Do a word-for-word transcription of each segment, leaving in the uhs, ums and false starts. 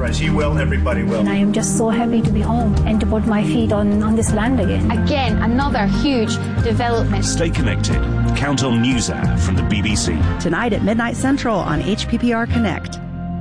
As you will, everybody will. And I am just so happy to be home and to put my feet on, on this land again. Again, another huge development. Stay connected. Count on NewsHour from the B B C. Tonight at midnight Central on H P P R Connect.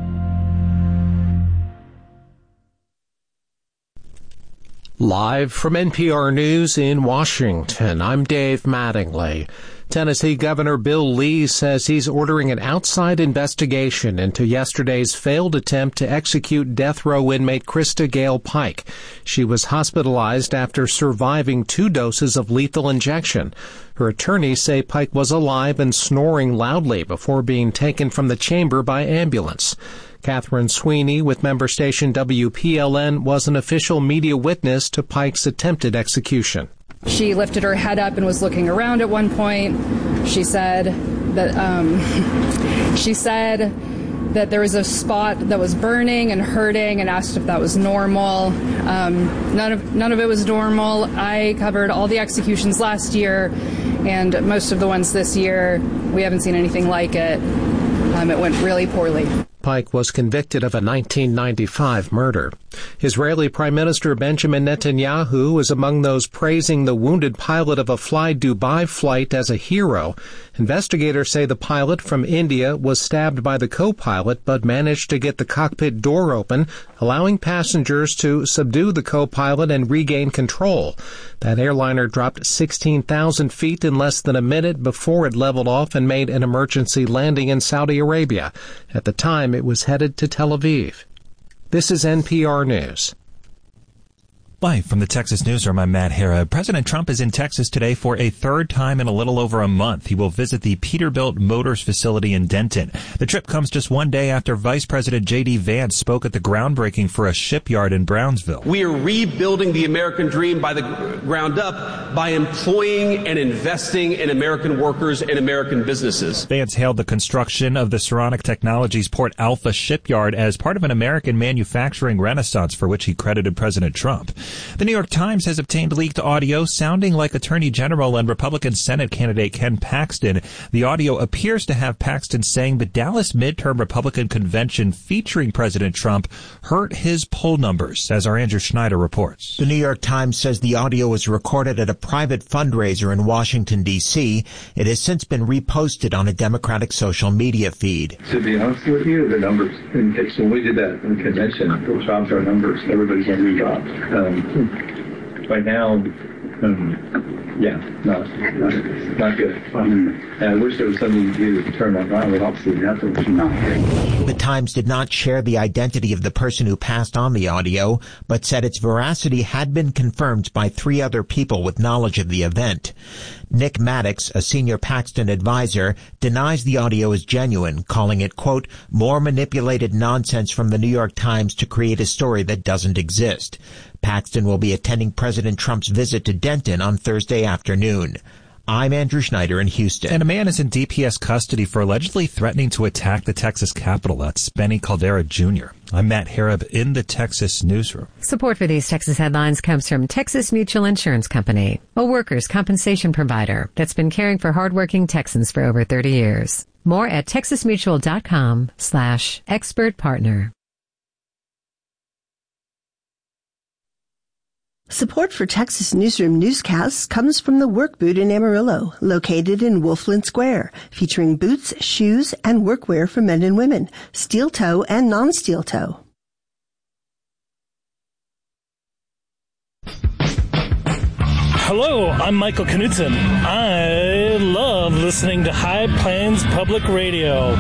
Live from N P R News in Washington, I'm Dave Mattingly. Tennessee Governor Bill Lee says he's ordering an outside investigation into yesterday's failed attempt to execute death row inmate Krista Gale Pike. She was hospitalized after surviving two doses of lethal injection. Her attorneys say Pike was alive and snoring loudly before being taken from the chamber by ambulance. Catherine Sweeney with member station W P L N was an official media witness to Pike's attempted execution. She lifted her head up and was looking around at one point. She said that um, she said that there was a spot that was burning and hurting, and asked if that was normal. Um, none of none of it was normal. I covered all the executions last year, and most of the ones this year. We haven't seen anything like it. Um, it went really poorly. Pike was convicted of a nineteen ninety-five murder. Israeli Prime Minister Benjamin Netanyahu was among those praising the wounded pilot of a Fly Dubai flight as a hero. Investigators say the pilot from India was stabbed by the co-pilot but managed to get the cockpit door open, allowing passengers to subdue the co-pilot and regain control. That airliner dropped sixteen thousand feet in less than a minute before it leveled off and made an emergency landing in Saudi Arabia. At the time, it was headed to Tel Aviv. This is N P R News. Live from the Texas Newsroom, I'm Matt Hara. President Trump is in Texas today for a third time in a little over a month. He will visit the Peterbilt Motors facility in Denton. The trip comes just one day after Vice President J D Vance spoke at the groundbreaking for a shipyard in Brownsville. We are rebuilding the American dream by the ground up by employing and investing in American workers and American businesses. Vance hailed the construction of the Saronic Technologies Port Alpha shipyard as part of an American manufacturing renaissance for which he credited President Trump. The New York Times has obtained leaked audio sounding like Attorney General and Republican Senate candidate Ken Paxton. The audio appears to have Paxton saying the Dallas midterm Republican convention featuring President Trump hurt his poll numbers, as our Andrew Schneider reports. The New York Times says the audio was recorded at a private fundraiser in Washington, D C It has since been reposted on a Democratic social media feed. To be honest with you, the numbers, in case when we did that in the convention, we dropped our numbers. Everybody's going to be dropped. Um, Right now, um, yeah, no, not, not good. Um, and I wish there was something to do to turn that around, but obviously that's not good. The Times did not share the identity of the person who passed on the audio, but said its veracity had been confirmed by three other people with knowledge of the event. Nick Maddox, a senior Paxton advisor, denies the audio is genuine, calling it, quote, more manipulated nonsense from the New York Times to create a story that doesn't exist. Paxton will be attending President Trump's visit to Denton on Thursday afternoon. I'm Andrew Schneider in Houston. And a man is in D P S custody for allegedly threatening to attack the Texas Capitol. That's Benny Caldera Junior I'm Matt Harab in the Texas Newsroom. Support for these Texas headlines comes from Texas Mutual Insurance Company, a workers' compensation provider that's been caring for hardworking Texans for over thirty years. More at texasmutual.com slash expert partner. Support for Texas Newsroom newscasts comes from the Work Boot in Amarillo, located in Wolfland Square, featuring boots, shoes, and workwear for men and women, steel toe and non-steel toe. Hello, I'm Michael Knudsen. I love listening to High Plains Public Radio.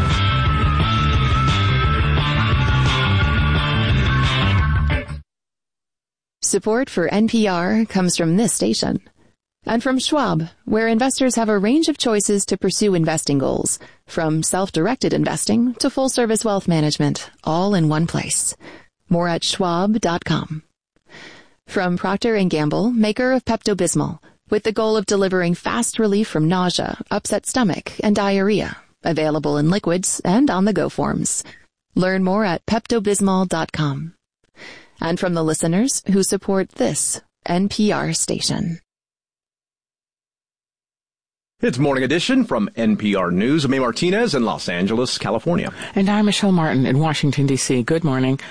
Support for N P R comes from this station. And from Schwab, where investors have a range of choices to pursue investing goals, from self-directed investing to full-service wealth management, all in one place. More at schwab dot com. From Procter and Gamble, maker of Pepto-Bismol, with the goal of delivering fast relief from nausea, upset stomach, and diarrhea. Available in liquids and on-the-go forms. Learn more at pepto bismol dot com. And from the listeners who support this N P R station. It's Morning Edition from N P R News. I'm May Martinez in Los Angeles, California. And I'm Michelle Martin in Washington, D C Good morning.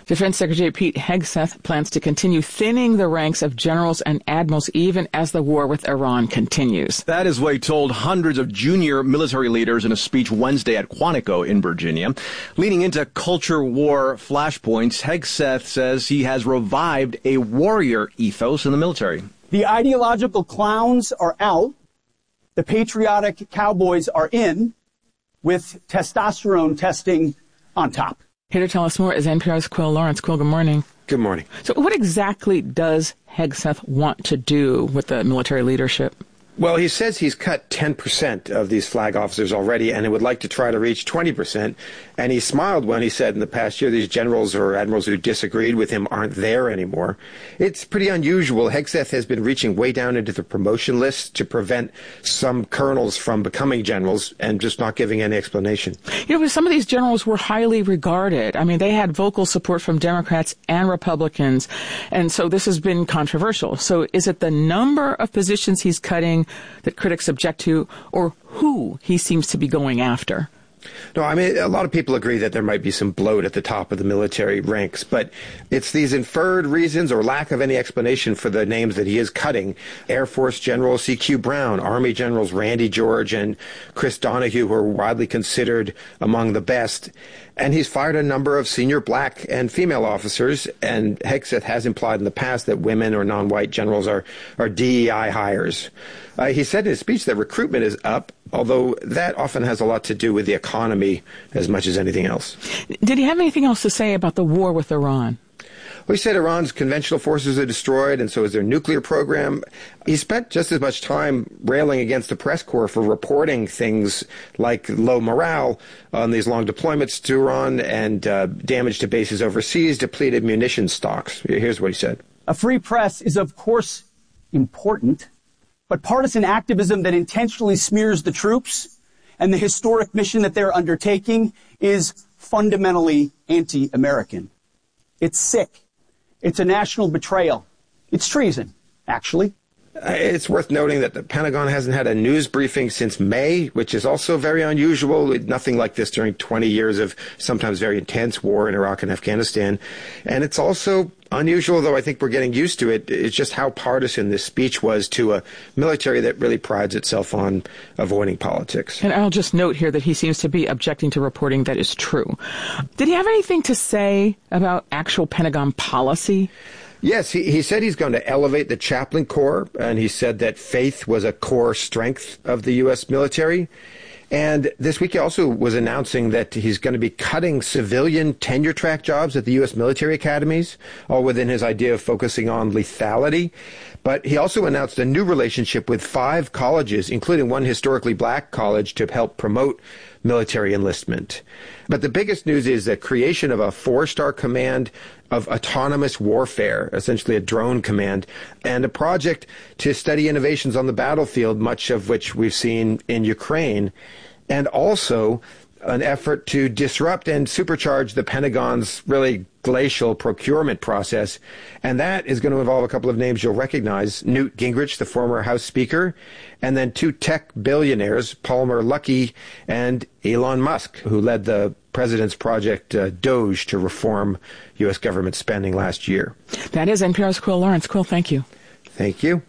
Defense Secretary Pete Hegseth plans to continue thinning the ranks of generals and admirals even as the war with Iran continues. That is what he told hundreds of junior military leaders in a speech Wednesday at Quantico in Virginia. Leading into culture war flashpoints, Hegseth says he has revived a warrior ethos in the military. The ideological clowns are out. The patriotic cowboys are in, with testosterone testing on top. Here to tell us more is N P R's Quill Lawrence. Quill, good morning. Good morning. So what exactly does Hegseth want to do with the military leadership? Well, he says he's cut ten percent of these flag officers already, and he would like to try to reach twenty percent. And he smiled when he said in the past year these generals or admirals who disagreed with him aren't there anymore. It's pretty unusual. Hegseth has been reaching way down into the promotion list to prevent some colonels from becoming generals and just not giving any explanation. You know, some of these generals were highly regarded. I mean, they had vocal support from Democrats and Republicans, and so this has been controversial. So is it the number of positions he's cutting that critics object to, or who he seems to be going after? No, I mean, a lot of people agree that there might be some bloat at the top of the military ranks, but it's these inferred reasons or lack of any explanation for the names that he is cutting. Air Force General C Q Brown, Army Generals Randy George and Chris Donahue, who are widely considered among the best. And he's fired a number of senior black and female officers, and Hegseth has implied in the past that women or non-white generals are, are D E I hires. Uh, he said in his speech that recruitment is up, although that often has a lot to do with the economy as much as anything else. Did he have anything else to say about the war with Iran? Well, he said Iran's conventional forces are destroyed, and so is their nuclear program. He spent just as much time railing against the press corps for reporting things like low morale on these long deployments to Iran and uh, damage to bases overseas, depleted munition stocks. Here's what he said. A free press is, of course, important, but partisan activism that intentionally smears the troops and the historic mission that they're undertaking is fundamentally anti-American. It's sick. It's a national betrayal. It's treason, actually. It's worth noting that the Pentagon hasn't had a news briefing since May, which is also very unusual. Nothing like this during twenty years of sometimes very intense war in Iraq and Afghanistan. And it's also unusual, though I think we're getting used to it. It's just how partisan this speech was to a military that really prides itself on avoiding politics. And I'll just note here that he seems to be objecting to reporting that is true. Did he have anything to say about actual Pentagon policy? Yes, he, he said he's going to elevate the chaplain corps, and he said that faith was a core strength of the U S military. And this week he also was announcing that he's going to be cutting civilian tenure track jobs at the U S military academies, all within his idea of focusing on lethality. But he also announced a new relationship with five colleges, including one historically black college, to help promote military enlistment. But the biggest news is the creation of a four-star command of autonomous warfare, essentially a drone command, and a project to study innovations on the battlefield, much of which we've seen in Ukraine, and also an effort to disrupt and supercharge the Pentagon's really glacial procurement process. And that is going to involve a couple of names you'll recognize: Newt Gingrich, the former House Speaker, and then two tech billionaires, Palmer Luckey and Elon Musk, who led the president's project uh, Doge to reform U S government spending last year. That is N P R's Quill Lawrence. Quill, thank you. Thank you.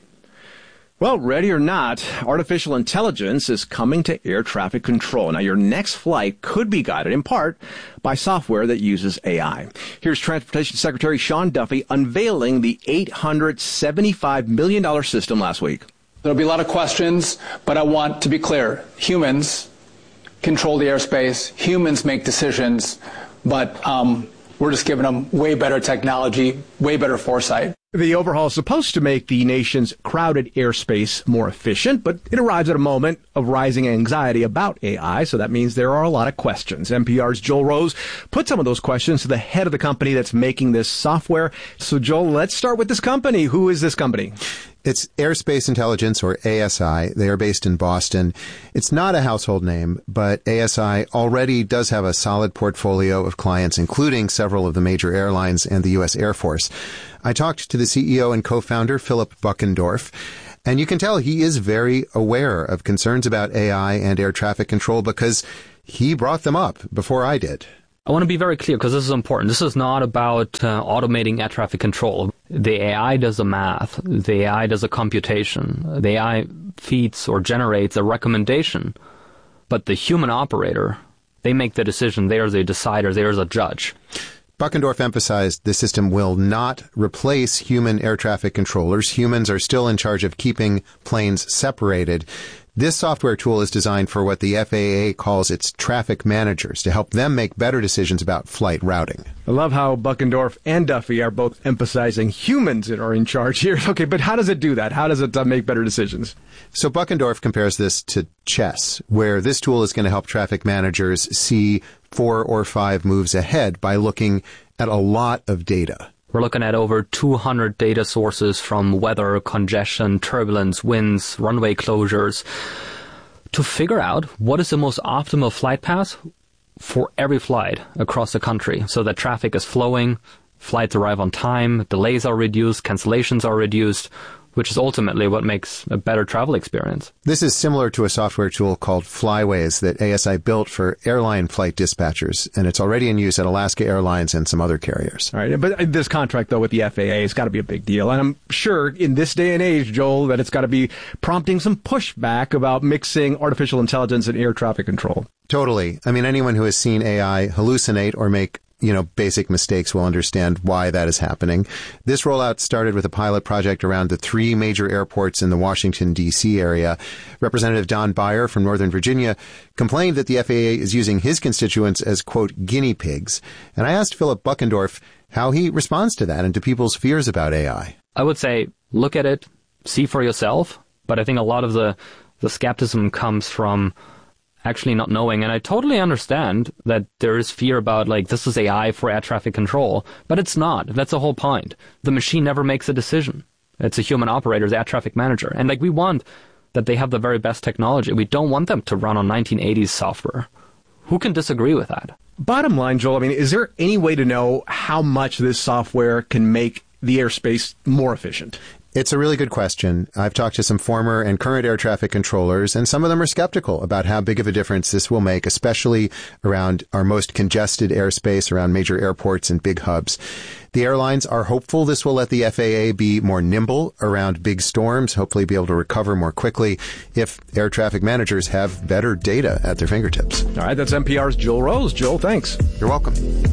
Well, ready or not, artificial intelligence is coming to air traffic control. Now, your next flight could be guided in part by software that uses A I. Here's Transportation Secretary Sean Duffy unveiling the eight hundred seventy-five million dollars system last week. There'll be a lot of questions, but I want to be clear. Humans control the airspace. Humans make decisions, but um, we're just giving them way better technology, way better foresight. The overhaul is supposed to make the nation's crowded airspace more efficient, but it arrives at a moment of rising anxiety about A I, so that means there are a lot of questions. N P R's Joel Rose put some of those questions to the head of the company that's making this software. So, Joel, let's start with this company. Who is this company? It's Airspace Intelligence, or A S I. They are based in Boston. It's not a household name, but A S I already does have a solid portfolio of clients, including several of the major airlines and the U S Air Force. I talked to the C E O and co-founder, Philip Buckendorf, and you can tell he is very aware of concerns about A I and air traffic control because he brought them up before I did. I want to be very clear because this is important. This is not about uh, automating air traffic control. The A I does the math. The A I does a computation. The A I feeds or generates a recommendation. But the human operator, they make the decision. They are the decider. They are the judge. Buckendorf emphasized the system will not replace human air traffic controllers. Humans are still in charge of keeping planes separated. This software tool is designed for what the F A A calls its traffic managers, to help them make better decisions about flight routing. I love how Buckendorf and Duffy are both emphasizing humans that are in charge here. Okay, but how does it do that? How does it uh, make better decisions? So Buckendorf compares this to chess, where this tool is going to help traffic managers see four or five moves ahead by looking at a lot of data. We're looking at over two hundred data sources from weather, congestion, turbulence, winds, runway closures, to figure out what is the most optimal flight path for every flight across the country so that traffic is flowing, flights arrive on time, delays are reduced, cancellations are reduced, which is ultimately what makes a better travel experience. This is similar to a software tool called Flyways that A S I built for airline flight dispatchers, and it's already in use at Alaska Airlines and some other carriers. All right, but this contract, though, with the F A A has got to be a big deal. And I'm sure in this day and age, Joel, that it's got to be prompting some pushback about mixing artificial intelligence and air traffic control. Totally. I mean, anyone who has seen A I hallucinate or make you know, basic mistakes will understand why that is happening. This rollout started with a pilot project around the three major airports in the Washington, D C area. Representative Don Beyer from Northern Virginia complained that the F A A is using his constituents as, quote, guinea pigs. And I asked Philip Buckendorf how he responds to that and to people's fears about A I. I would say, look at it, see for yourself. But I think a lot of the, the skepticism comes from actually not knowing. And I totally understand that there is fear about, like, this is A I for air traffic control, but it's not. That's the whole point. The machine never makes a decision. It's a human operator, the air traffic manager. And, like, we want that they have the very best technology. We don't want them to run on nineteen eighties software. Who can disagree with that? Bottom line, Joel, I mean, is there any way to know how much this software can make the airspace more efficient? It's a really good question. I've talked to some former and current air traffic controllers, and some of them are skeptical about how big of a difference this will make, especially around our most congested airspace, around major airports and big hubs. The airlines are hopeful this will let the F A A be more nimble around big storms, hopefully be able to recover more quickly if air traffic managers have better data at their fingertips. All right, that's N P R's Joel Rose. Joel, thanks. You're welcome.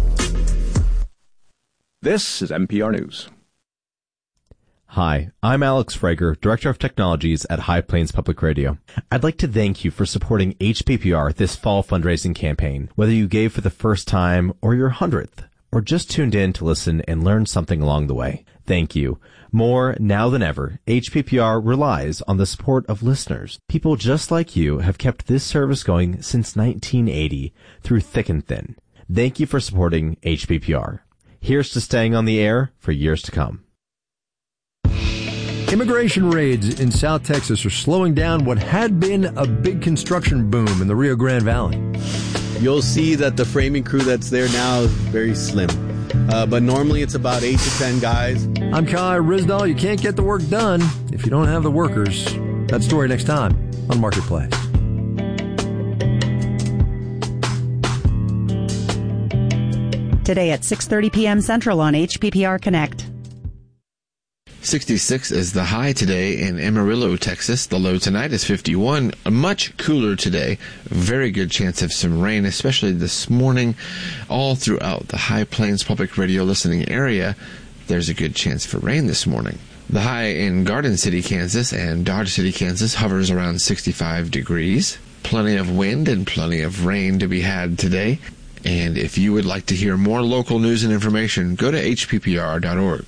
This is N P R News. Hi, I'm Alex Frager, Director of Technologies at High Plains Public Radio. I'd like to thank you for supporting H P P R this fall fundraising campaign. Whether you gave for the first time or your hundredth, or just tuned in to listen and learn something along the way, thank you. More now than ever, H P P R relies on the support of listeners. People just like you have kept this service going since nineteen eighty through thick and thin. Thank you for supporting H P P R. Here's to staying on the air for years to come. Immigration raids in South Texas are slowing down what had been a big construction boom in the Rio Grande Valley. You'll see that the framing crew that's there now is very slim. Uh, but normally it's about eight to ten guys. I'm Kai Rizdal. You can't get the work done if you don't have the workers. That story next time on Marketplace. Today at six thirty p.m. Central on H P P R Connect. sixty-six is the high today in Amarillo, Texas. The low tonight is fifty-one. Much cooler today. Very good chance of some rain, especially this morning. All throughout the High Plains Public Radio listening area, there's a good chance for rain this morning. The high in Garden City, Kansas and Dodge City, Kansas hovers around sixty-five degrees. Plenty of wind and plenty of rain to be had today. And if you would like to hear more local news and information, go to H P P R dot org.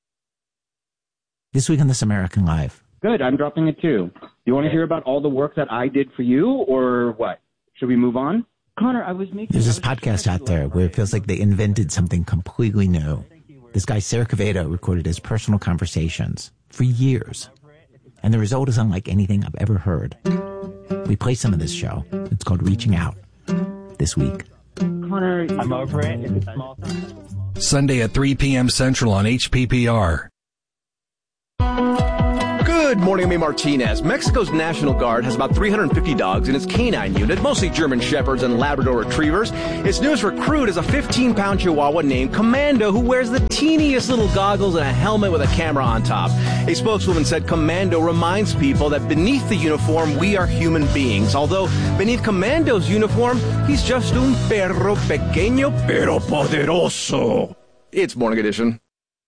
This week on This American Life. Good, I'm dropping it too. You want to hear about all the work that I did for you, or what? Should we move on? Connor, I was making... There's this podcast out there where it feels like they invented something completely new. This guy, Sarah Quevedo, recorded his personal conversations for years. And the result is unlike anything I've ever heard. We play some of this show. It's called Reaching Out. This week. Connor, I'm over it. It's a small thing. Sunday at three p.m. Central on H P P R. Good Good morning, I'm A. Martinez. Mexico's National Guard has about three hundred fifty dogs in its canine unit, mostly German Shepherds and Labrador Retrievers. Its newest recruit is a fifteen-pound Chihuahua named Commando, who wears the teeniest little goggles and a helmet with a camera on top. A spokeswoman said Commando reminds people that beneath the uniform, we are human beings. Although beneath Commando's uniform, he's just un perro pequeño pero poderoso. It's Morning Edition.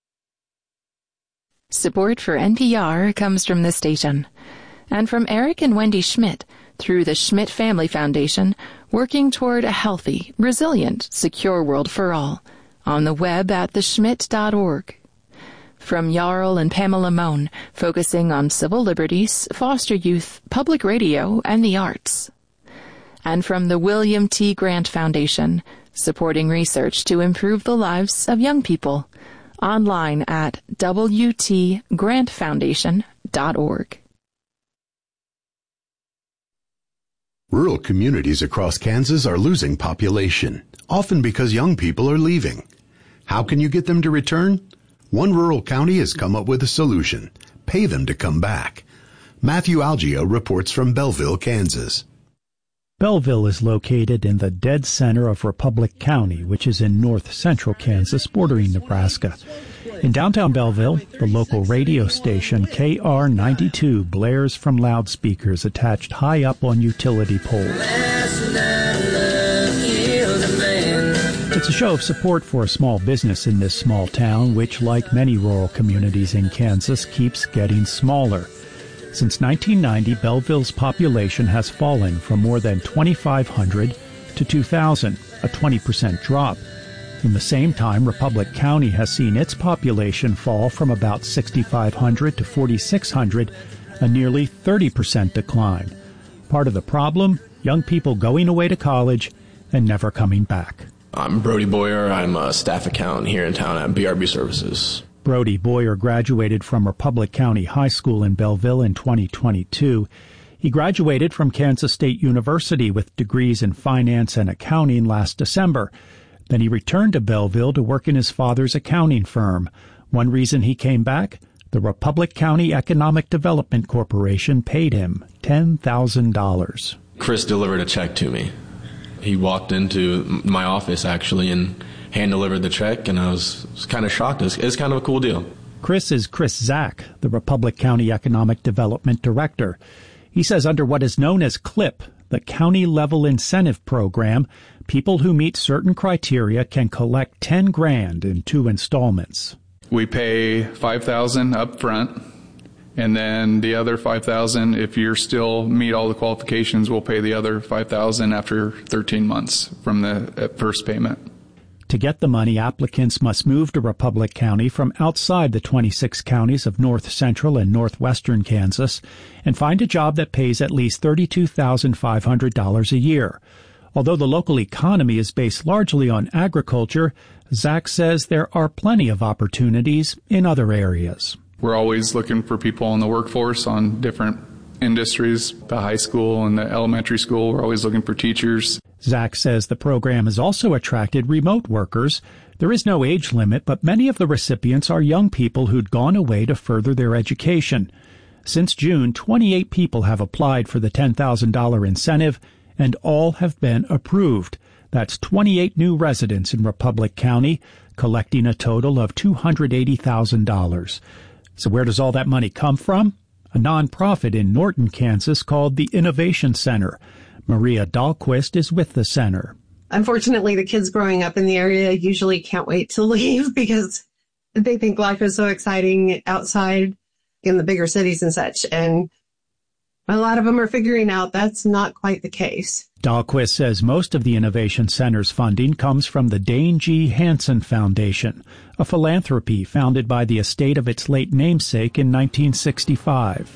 Support for N P R comes from this station and from Eric and Wendy Schmidt through the Schmidt Family Foundation, working toward a healthy, resilient, secure world for all on the web at the schmidt dot org. From Jarl and Pamela Mohn, focusing on civil liberties, foster youth, public radio, and the arts. And from the William T. Grant Foundation, supporting research to improve the lives of young people. Online at w t grant foundation dot org. Rural communities across Kansas are losing population, often because young people are leaving. How can you get them to return? One rural county has come up with a solution. Pay them to come back. Matthew Algio reports from Belleville, Kansas. Belleville is located in the dead center of Republic County, which is in north-central Kansas, bordering Nebraska. In downtown Belleville, the local radio station K R ninety-two blares from loudspeakers attached high up on utility poles. It's a show of support for a small business in this small town, which, like many rural communities in Kansas, keeps getting smaller. Since nineteen ninety, Belleville's population has fallen from more than twenty-five hundred to two thousand, a twenty percent drop. In the same time, Republic County has seen its population fall from about sixty-five hundred to forty-six hundred, a nearly thirty percent decline. Part of the problem, young people going away to college and never coming back. I'm Brody Boyer. I'm a staff accountant here in town at B R B Services. Brody Boyer graduated from Republic County High School in Belleville in twenty twenty-two. He graduated from Kansas State University with degrees in finance and accounting last December. Then he returned to Belleville to work in his father's accounting firm. One reason he came back? The Republic County Economic Development Corporation paid him ten thousand dollars. Chris delivered a check to me. He walked into my office, actually, and hand-delivered the check, and I was, was kind of shocked. It's it kind of a cool deal. Chris is Chris Zach, the Republic County Economic Development Director. He says under what is known as CLIP, the County-Level Incentive Program, people who meet certain criteria can collect ten grand in two installments. We pay five thousand dollars up front, and then the other five thousand dollars, if you still meet all the qualifications, we'll pay the other five thousand dollars after thirteen months from the first payment. To get the money, applicants must move to Republic County from outside the twenty-six counties of north central and northwestern Kansas and find a job that pays at least thirty-two thousand five hundred dollars a year. Although the local economy is based largely on agriculture, Zach says there are plenty of opportunities in other areas. We're always looking for people in the workforce on different industries. The high school and the elementary school, we're always looking for teachers. Zach says the program has also attracted remote workers. There is no age limit, but many of the recipients are young people who'd gone away to further their education. Since June, twenty-eight people have applied for the ten thousand dollars incentive, and all have been approved. That's twenty-eight new residents in Republic County, collecting a total of two hundred eighty thousand dollars. So where does all that money come from? A nonprofit in Norton, Kansas called the Innovation Center. Maria Dahlquist is with the center. Unfortunately, the kids growing up in the area usually can't wait to leave because they think life is so exciting outside in the bigger cities and such. And a lot of them are figuring out that's not quite the case. Dahlquist says most of the Innovation Center's funding comes from the Dane G. Hansen Foundation, a philanthropy founded by the estate of its late namesake in nineteen sixty-five.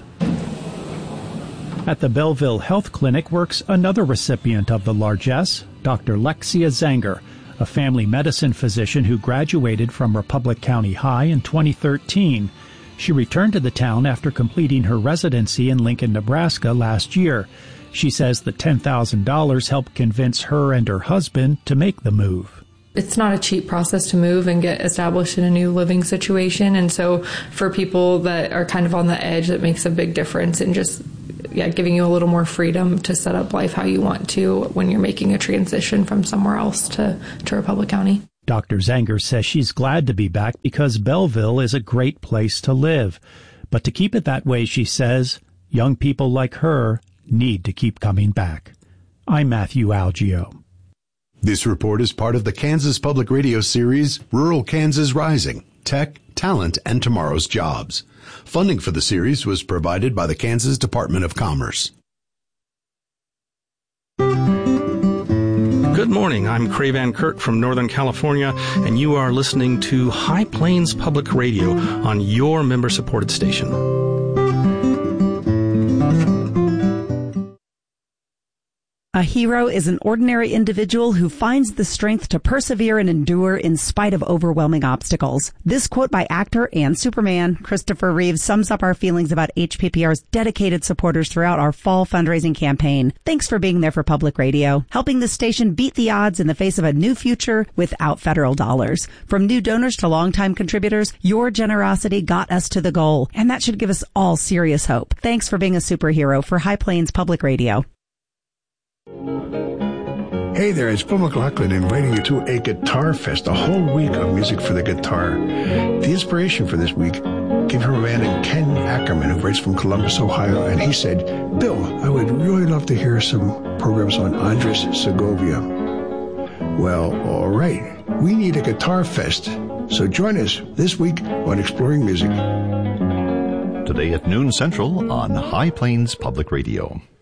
At the Belleville Health Clinic works another recipient of the largesse, Doctor Lexia Zenger, a family medicine physician who graduated from Republic County High in twenty thirteen. She returned to the town after completing her residency in Lincoln, Nebraska last year. She says the ten thousand dollars helped convince her and her husband to make the move. It's not a cheap process to move and get established in a new living situation. And so for people that are kind of on the edge, that makes a big difference in just yeah, giving you a little more freedom to set up life how you want to when you're making a transition from somewhere else to, to Republic County. Doctor Zenger says she's glad to be back because Belleville is a great place to live. But to keep it that way, she says, young people like her need to keep coming back. I'm Matthew Algio. This report is part of the Kansas Public Radio series, Rural Kansas Rising, Tech, Talent, and Tomorrow's Jobs. Funding for the series was provided by the Kansas Department of Commerce. Good morning. I'm Cravan Kurt from Northern California, and you are listening to High Plains Public Radio on your member-supported station. A hero is an ordinary individual who finds the strength to persevere and endure in spite of overwhelming obstacles. This quote by actor and Superman Christopher Reeve sums up our feelings about H P P R's dedicated supporters throughout our fall fundraising campaign. Thanks for being there for public radio, helping the station beat the odds in the face of a new future without federal dollars. From new donors to longtime contributors, your generosity got us to the goal, and that should give us all serious hope. Thanks for being a superhero for High Plains Public Radio. Hey there, it's Bill McLaughlin inviting you to a Guitar Fest, a whole week of music for the guitar. The inspiration for this week came from a man named Ken Ackerman who writes from Columbus, Ohio, and he said, Bill, I would really love to hear some programs on Andres Segovia. Well, all right, we need a Guitar Fest, so join us this week on Exploring Music. Today at noon Central on High Plains Public Radio.